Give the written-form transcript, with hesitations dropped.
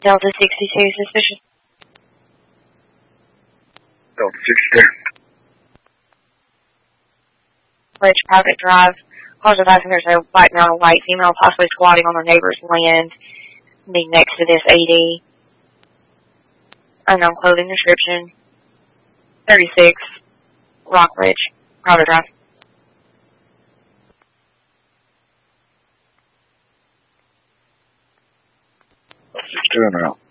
Delta 62, suspicious. Delta 62. Ridge Private Drive. Cause of passengers a black male and white female possibly squatting on the neighbor's land, being next to this AD. Unknown clothing description. 36 Rock Ridge Private Drive. 62 now.